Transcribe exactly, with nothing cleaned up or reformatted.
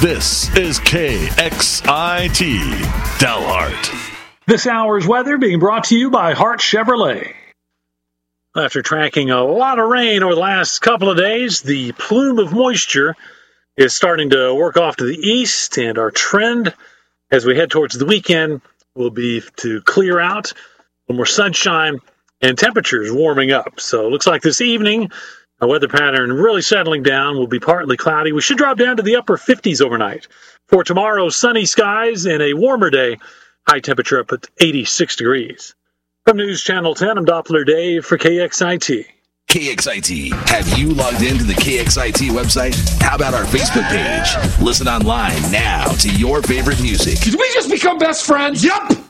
This is K X I T Delhart. This hour's weather being brought to you by Hart Chevrolet. After tracking a lot of rain over the last couple of days, the plume of moisture is starting to work off to the east, and our trend as we head towards the weekend will be to clear out, a little more sunshine, and temperatures warming up. So it looks like this evening, a weather pattern really settling down. Will be partly cloudy. We should drop down to the upper fifties overnight. For tomorrow, sunny skies and a warmer day, high temperature up at eighty-six degrees. From News Channel ten, I'm Doppler Dave for K X I T. K X I T. Have you logged into the K X I T website? How about our Facebook page? Listen online now to your favorite music. Did we just become best friends? Yup!